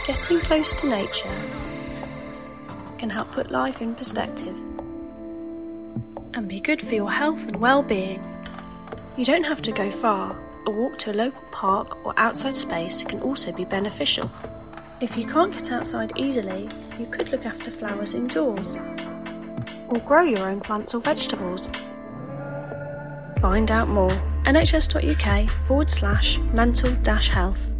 Getting close to nature can help put life in perspective and be good for your health and well-being. You don't have to go far. A walk to a local park or outside space can also be beneficial. If you can't get outside easily, you could look after flowers indoors or grow your own plants or vegetables. Find out more nhs.uk/mental-health.